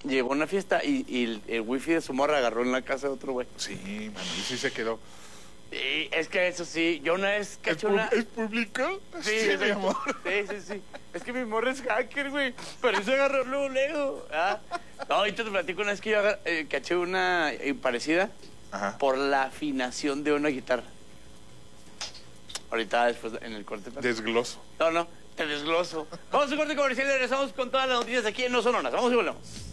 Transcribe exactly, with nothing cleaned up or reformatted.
llegó a una fiesta y, y el, el wifi de su morra agarró en la casa de otro güey. Sí, mano, y sí se quedó. Y es que eso sí, yo una vez ¿Es, caché pu- una... ¿Es público? Sí, mi exacto. amor. Sí, sí, sí. Es que mi morra es hacker, güey. Pero eso agarró luego, luego. ¿Ah? No, ahorita te platico una vez que yo agar- eh, caché una eh, parecida Ajá. por la afinación de una guitarra. Ahorita después en el corte. Desgloso. No, no, te desgloso. Vamos a un corte comercial y regresamos con todas las noticias aquí en No Sonoras. Vamos y volvemos.